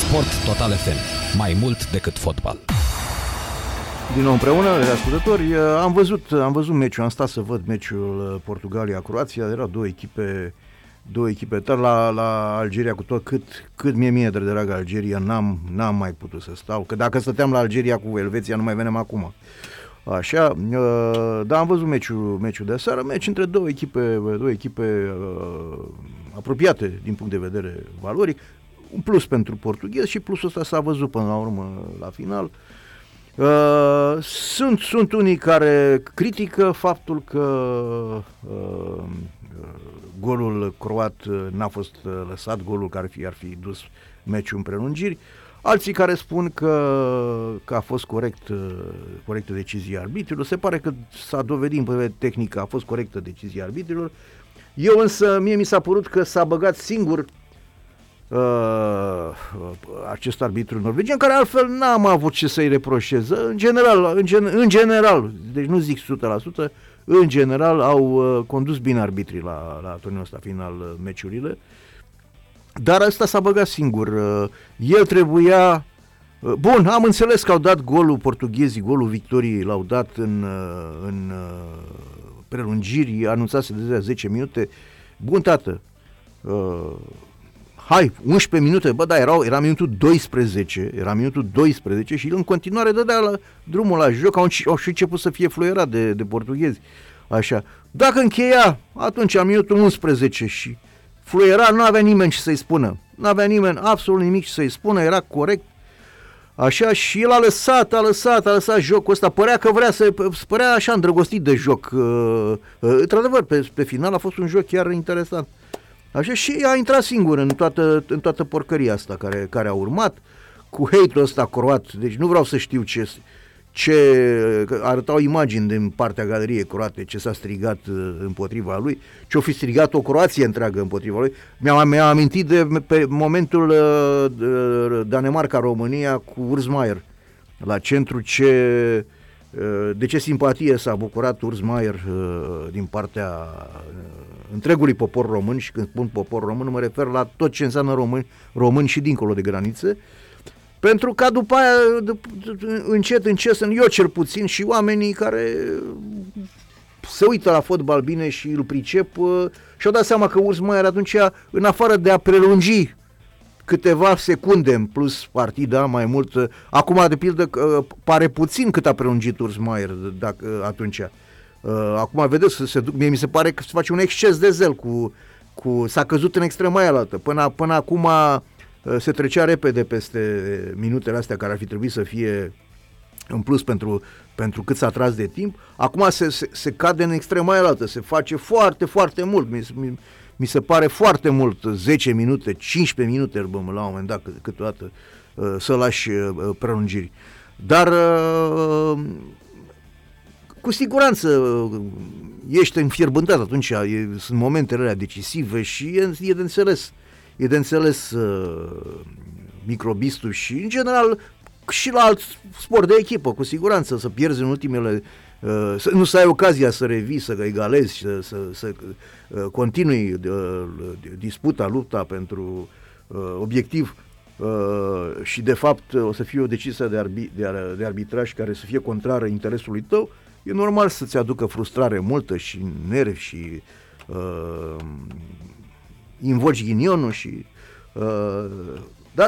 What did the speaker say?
Sport Total FM. Mai mult decât fotbal. Din nou împreună, ascultători, am văzut meciul, am stat să văd meciul Portugalia-Croația, erau două echipe tari la Algeria, cu tot cât mie de dragă Algeria, n-am mai putut să stau, că dacă stăteam la Algeria cu Elveția nu mai venem acum. Așa, dar am văzut meciul de seară, meci între două echipe apropiate din punct de vedere valoric, un plus pentru portughezi și plusul ăsta s-a văzut până la urmă la final. Sunt unii care critică faptul că golul croat n-a fost lăsat, golul care ar fi dus meciul în prelungiri, alții care spun că a fost corectă decizia arbitrilor. Se pare că s-a dovedit în vedere tehnică, a fost corectă decizia arbitrilor. Eu însă, mie mi s-a părut că s-a băgat singur acest arbitru norvegian, care altfel n-am avut ce să-i reproșez. În general, deci nu zic 100%, în general au condus bine arbitrii la turneul ăsta final meciurile, dar ăsta s-a băgat singur. El trebuia... Bun, am înțeles că au dat golul portughezii, golul victoriei l-au dat în prelungiri, anunțase de 10 minute. Bun, tată, hai, 11 minute, bă, da, era minutul 12, și el în continuare dădea drumul la joc, au și început să fie fluierat de portughezi, așa. Dacă încheia, atunci la minutul 11 și fluiera, nu avea nimeni ce să-i spună, absolut nimic ce să-i spună, era corect, așa, și el a lăsat jocul ăsta, părea așa îndrăgostit de joc, într-adevăr, pe final a fost un joc chiar interesant. Așa, și a intrat singur în toată porcăria asta care a urmat, cu hate-ul ăsta croat. Deci nu vreau să știu ce arătau imagini din partea galeriei croate, ce s-a strigat împotriva lui, ce-o fi strigat o Croație întreagă împotriva lui. Mi-am amintit de pe momentul Danemarca-România cu Urs Meier la centru, de ce simpatie s-a bucurat Urs Meier din partea întregului popor român, și când spun popor român mă refer la tot ce înseamnă români și dincolo de granițe, pentru ca după aia încet, eu cel puțin și oamenii care se uită la fotbal bine și îl pricep și-au dat seama că Urs Meier atunci, în afară de a prelungi câteva secunde în plus partida, mai mult, acum de pildă pare puțin cât a prelungit Urs Meier atunci. Acum vedeți, mie mi se pare că se face un exces de zel, s-a căzut în extrema aia altă. Până acum se trecea repede peste minutele astea care ar fi trebuit să fie în plus pentru cât s-a tras de timp. Acum se cade în extrema aia altă, se face foarte, foarte mult. Mi se pare foarte mult, 10 minute, 15 minute, la un moment dat, câteodată, să lași prelungiri. Dar cu siguranță ești înfierbântat atunci, sunt momentele alea decisive și e de înțeles microbistul și, în general, și la alt sport de echipă, cu siguranță, să pierzi în ultimele, nu să ai ocazia să revii, să egalezi, să continui disputa, lupta pentru obiectiv și, de fapt, o să fie o decizie de arbitraj care să fie contrară interesului tău. E normal să-ți aducă frustrare multă și nervi și invoci ghinionul și